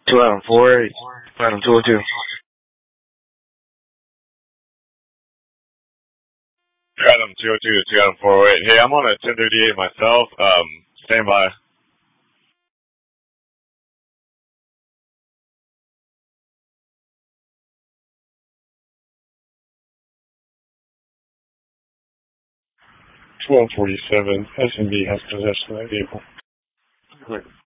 Two Adam 48. Adam 202. Adam 202 to 2 Adam 408. Hey, I'm on a 1038 myself. Stand by. S&B has possession of that vehicle.